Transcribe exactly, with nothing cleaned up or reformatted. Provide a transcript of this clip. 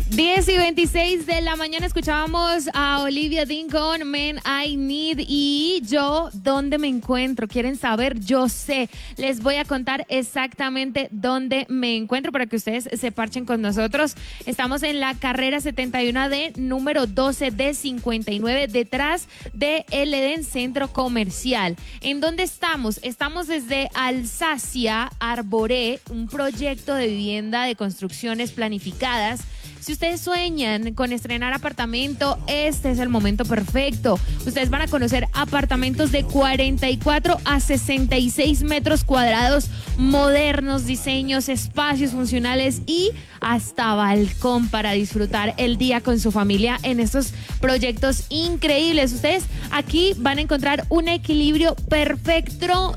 diez y veintiséis de la mañana escuchábamos a Olivia Dean con Men I Need. Y yo, ¿dónde me encuentro? ¿Quieren saber? Yo sé. Les voy a contar exactamente dónde me encuentro para que ustedes se parchen con nosotros. Estamos en la carrera setenta y uno D, número doce D cincuenta y nueve, detrás de El Edén Centro Comercial. ¿En dónde estamos? Estamos desde Alsacia Arboré, un proyecto de vivienda de construcciones planificadas. Si ustedes sueñan con estrenar apartamento, este es el momento perfecto. Ustedes van a conocer apartamentos de cuarenta y cuatro a sesenta y seis metros cuadrados, modernos, diseños, espacios funcionales y hasta balcón para disfrutar el día con su familia en estos proyectos increíbles. Ustedes aquí van a encontrar un equilibrio perfecto